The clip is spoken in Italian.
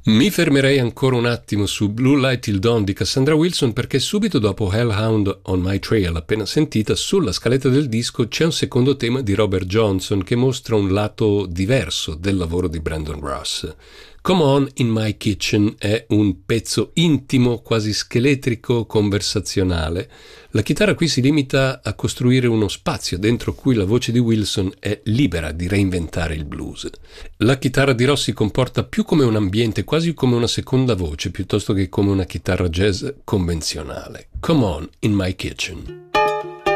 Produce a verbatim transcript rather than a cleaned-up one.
Mi fermerei ancora un attimo su Blue Light Till Dawn di Cassandra Wilson perché subito dopo Hellhound on My Trail, appena sentita, sulla scaletta del disco c'è un secondo tema di Robert Johnson che mostra un lato diverso del lavoro di Brandon Ross. Come On in My Kitchen è un pezzo intimo, quasi scheletrico, conversazionale. La chitarra qui si limita a costruire uno spazio dentro cui la voce di Wilson è libera di reinventare il blues. La chitarra di Ross si comporta più come un ambiente, quasi come una seconda voce, piuttosto che come una chitarra jazz convenzionale. Come On in My Kitchen.